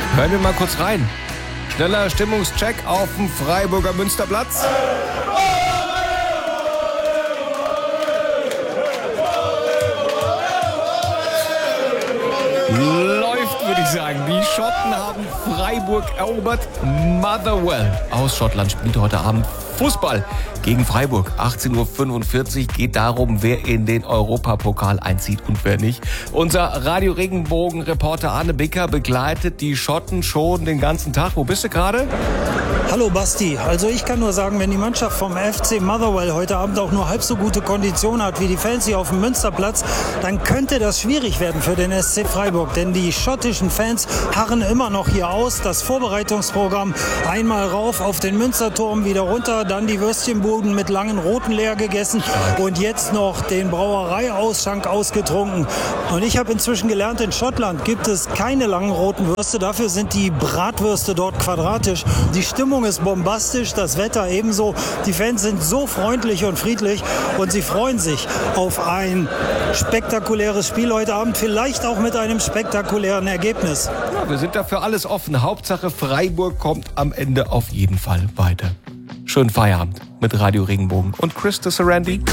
Hören wir mal kurz rein. Schneller Stimmungscheck auf dem Freiburger Münsterplatz. Läuft, würde ich sagen. Die Schotten haben Freiburg erobert. Motherwell aus Schottland spielt heute Abend Fußball gegen Freiburg. 18:45 Uhr geht darum, wer in den Europapokal einzieht und wer nicht. Unser Radio Regenbogen-Reporter Arne Bicker begleitet die Schotten schon den ganzen Tag. Wo bist du gerade? Hallo Basti, also ich kann nur sagen, wenn die Mannschaft vom FC Motherwell heute Abend auch nur halb so gute Kondition hat wie die Fans hier auf dem Münsterplatz, dann könnte das schwierig werden für den SC Freiburg, denn die schottischen Fans harren immer noch hier aus. Das Vorbereitungsprogramm: einmal rauf auf den Münsterturm, wieder runter, dann die Würstchenbuden mit langen Roten leer gegessen und jetzt noch den Brauereiausschank ausgetrunken. Und ich habe inzwischen gelernt, in Schottland gibt es keine langen roten Würste, dafür sind die Bratwürste dort quadratisch. Die Stimmung ist bombastisch, das Wetter ebenso. Die Fans sind so freundlich und friedlich und sie freuen sich auf ein spektakuläres Spiel heute Abend, vielleicht auch mit einem spektakulären Ergebnis. Ja, wir sind dafür alles offen. Hauptsache Freiburg kommt am Ende auf jeden Fall weiter. Schönen Feierabend mit Radio Regenbogen und Chris Sarandi.